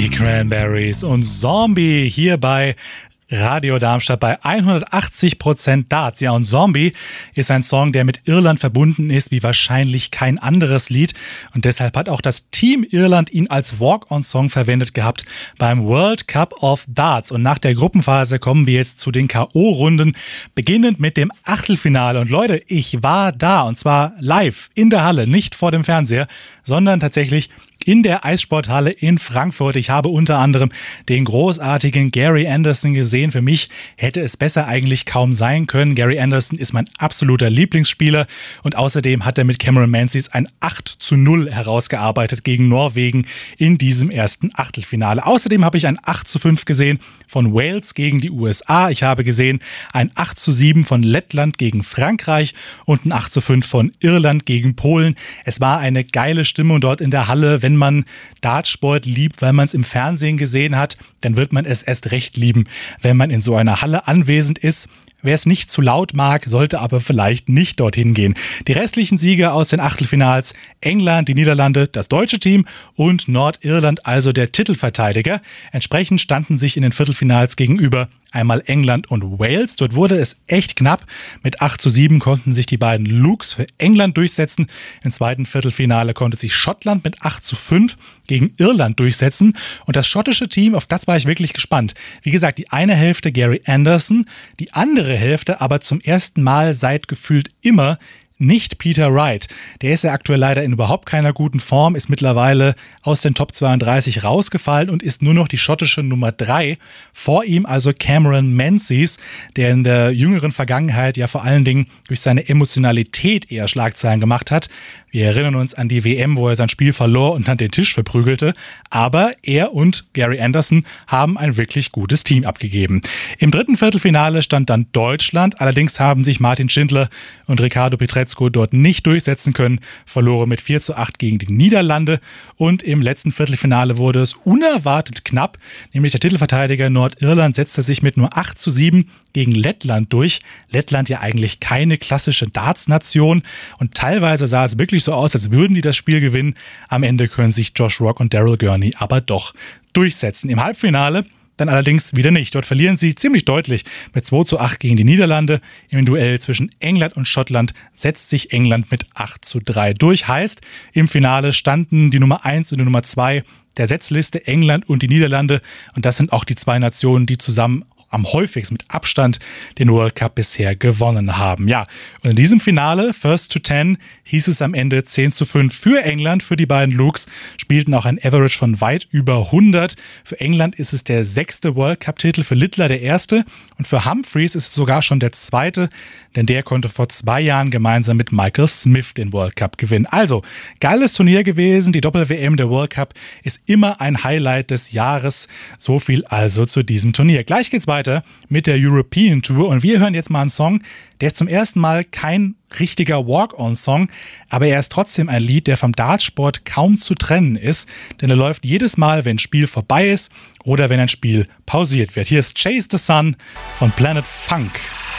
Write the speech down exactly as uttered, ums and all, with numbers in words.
Cranberries und Zombie hier bei Radio Darmstadt bei hundertachtzig Prozent Darts. Ja, und Zombie ist ein Song, der mit Irland verbunden ist, wie wahrscheinlich kein anderes Lied. Und deshalb hat auch das Team Irland ihn als Walk-on-Song verwendet gehabt beim World Cup of Darts. Und nach der Gruppenphase kommen wir jetzt zu den K O-Runden, beginnend mit dem Achtelfinale. Und Leute, ich war da, und zwar live in der Halle, nicht vor dem Fernseher, sondern tatsächlich in der Eissporthalle in Frankfurt. Ich habe unter anderem den großartigen Gary Anderson gesehen. Für mich hätte es besser eigentlich kaum sein können. Gary Anderson ist mein absoluter Lieblingsspieler und außerdem hat er mit Cameron Menzies ein acht zu null herausgearbeitet gegen Norwegen in diesem ersten Achtelfinale. Außerdem habe ich ein acht zu fünf gesehen von Wales gegen die U S A. Ich habe gesehen ein acht zu sieben von Lettland gegen Frankreich und ein acht zu fünf von Irland gegen Polen. Es war eine geile Stimmung dort in der Halle. Wenn man Dartsport liebt, weil man es im Fernsehen gesehen hat, dann wird man es erst recht lieben, wenn man in so einer Halle anwesend ist. Wer es nicht zu laut mag, sollte aber vielleicht nicht dorthin gehen. Die restlichen Sieger aus den Achtelfinals: England, die Niederlande, das deutsche Team und Nordirland, also der Titelverteidiger. Entsprechend standen sich in den Viertelfinals gegenüber einmal England und Wales. Dort wurde es echt knapp. Mit acht zu sieben konnten sich die beiden Lukes für England durchsetzen. Im zweiten Viertelfinale konnte sich Schottland mit acht zu fünf gegen Irland durchsetzen. Und das schottische Team, auf das war ich wirklich gespannt. Wie gesagt, die eine Hälfte Gary Anderson, die andere Hälfte aber zum ersten Mal seit gefühlt immer nicht Peter Wright. Der ist ja aktuell leider in überhaupt keiner guten Form, ist mittlerweile aus den Top zweiunddreißig rausgefallen und ist nur noch die schottische Nummer drei. Vor ihm also Cameron Menzies, der in der jüngeren Vergangenheit ja vor allen Dingen durch seine Emotionalität eher Schlagzeilen gemacht hat. Wir erinnern uns an die W M, wo er sein Spiel verlor und dann den Tisch verprügelte. Aber er und Gary Anderson haben ein wirklich gutes Team abgegeben. Im dritten Viertelfinale stand dann Deutschland. Allerdings haben sich Martin Schindler und Ricardo Pietrezco dort nicht durchsetzen können, verloren mit vier zu acht gegen die Niederlande. Und im letzten Viertelfinale wurde es unerwartet knapp, nämlich der Titelverteidiger Nordirland setzte sich mit nur acht zu sieben gegen Lettland durch. Lettland ja eigentlich keine klassische Darts-Nation und teilweise sah es wirklich so aus, als würden die das Spiel gewinnen. Am Ende können sich Josh Rock und Daryl Gurney aber doch durchsetzen. Im Halbfinale dann allerdings wieder nicht. Dort verlieren sie ziemlich deutlich mit zwei zu acht gegen die Niederlande. Im Duell zwischen England und Schottland setzt sich England mit acht zu drei durch. Heißt, im Finale standen die Nummer eins und die Nummer zwei der Setzliste, England und die Niederlande. Und das sind auch die zwei Nationen, die zusammen am häufigsten mit Abstand den World Cup bisher gewonnen haben. Ja, und in diesem Finale, First to Ten, hieß es am Ende zehn zu fünf für England. Für die beiden Lukes spielten auch ein Average von weit über hundert. Für England ist es der sechste World Cup-Titel, für Littler der erste und für Humphreys ist es sogar schon der zweite, denn der konnte vor zwei Jahren gemeinsam mit Michael Smith den World Cup gewinnen. Also, geiles Turnier gewesen. Die Doppel-W M, der World Cup, ist immer ein Highlight des Jahres. So viel also zu diesem Turnier. Gleich geht's weiter mit der European Tour und wir hören jetzt mal einen Song, der ist zum ersten Mal kein richtiger Walk-on-Song, aber er ist trotzdem ein Lied, der vom Dartsport kaum zu trennen ist, denn er läuft jedes Mal, wenn ein Spiel vorbei ist oder wenn ein Spiel pausiert wird. Hier ist Chase the Sun von Planet Funk.